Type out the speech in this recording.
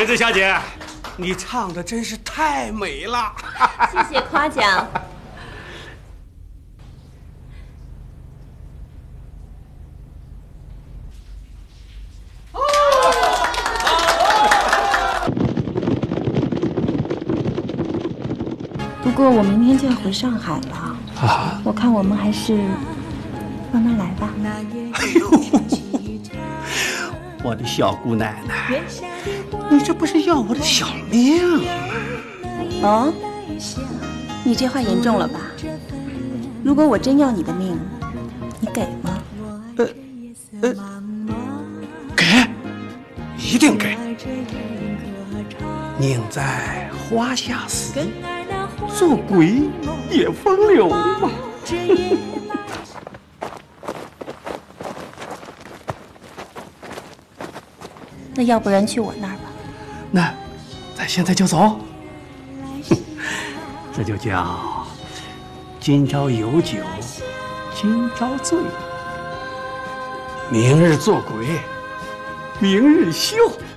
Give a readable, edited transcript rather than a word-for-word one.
莲子小姐，你唱的真是太美了。 谢谢夸奖。 不过我明天就要回上海了啊！我看我们还是慢慢来吧。 哎呦，我的小姑奶奶，你这不是要我的小命？ 哦，你这话严重了吧？如果我真要你的命，你给吗？ 给，一定给。宁在花下死，做鬼也风流嘛。 那要不然去我那儿吧。 那咱现在就走。这就叫今朝有酒今朝醉，明日做鬼明日休。